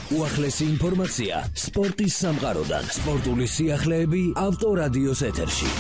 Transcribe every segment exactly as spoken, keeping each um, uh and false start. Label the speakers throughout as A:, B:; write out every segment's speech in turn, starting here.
A: უახლესი ინფორმაცია სპორტის სამყაროდან. სპორტული სიახლეები ავტორადიოს ეთერში.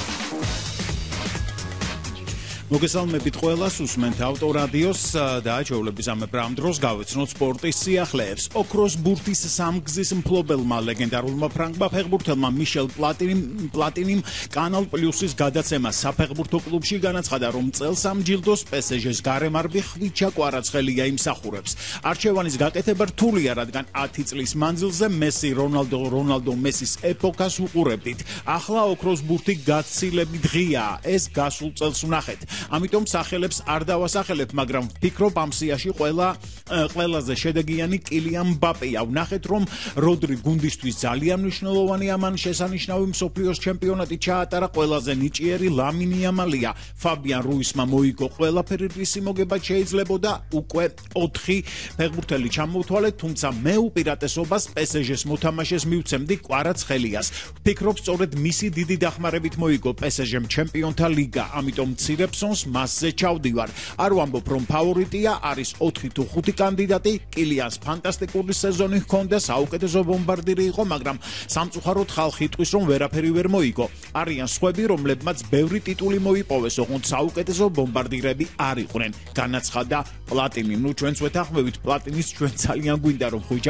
B: მოგესალმებით ყველას, უსმენთ ავტორადიოს და ჩვეულების ამ პრამ დროს გავეცნოთ სპორტის სიახლეებს. ოქროს ბურთის სამგზის მფლობელმა ლეგენდარულმა ფრანგმა ფეხბურთელმა მიშელ პლატინიმ პლატინიმ კანალ პლუსის გადაცემა საფეხბურთო კლუბში განაცხადა, რომ წელს ამ ჯილდოს პესეჟეს გარემარბი ხვიჩა კვარაცხელია იმსახურებს. არჩევანის გაკეთება რთულია, რადგან ათი წლის მანძილზე მესი რონალდო რონალდო მესის ეპოქას უყურებდით. ახლა ოქროს ბურთი გაცილებით ღიაა, ეს გასულ წელს ვნახეთ. ამიტომ სახელებს არ დავასახელებ, მაგრამ ვფიქრობ ამ სიაში ყველა ყველაზე შედეგიანი კილიან მბაპეა. ვნახეთ, რომ როდრი გუნდისთვის ძალიან მნიშვნელოვანი ამან შესანიშნავი მსოფლიოს ჩემპიონატი ჩაატარა, ყველაზე ნიჭიერი ლამინ იამალია. ფაბიან რუისმა მოიგო ყველაფერი, რისი მოგებაც შეიძლებოდა, უკვე ოთხი ფეხბურთელი ჩამოუთვალეთ, თუმცა მე უპირატესობას პესეჟეს მოთამაშეს მივცემდი კვარაცხელიას. ვფიქრობ, სწორედ მისი დიდი დახმარებით მოიგო პესეჟემ ჩემპიონთა ლიგა, ამიტომ მცირებს მასზე ჩავდივარ. არ ვამბობ, რომ ფავორიტია, არის ოთხი თუ ხუთი კანდიდატი. კილიანს ფანტასტიკური სეზონი ჰქონდა, საუკეთესო ბომბარდირი იყო, მაგრამ სამწუხაროდ ხალხი იტყვის, რომ ვერაფერი ვერ მოიგო. არიან სხვები, რომლებმაც ბევრი ტიტული მოიპოვეს, ოღონდ საუკეთესო ბომბარდირები არ იყვნენ. განაცხადა პლატინი. ნუ ჩვენც ვეთანხმებით, პლატინის ჩვენ ძალიან გვინდა, რომ ხვიჩა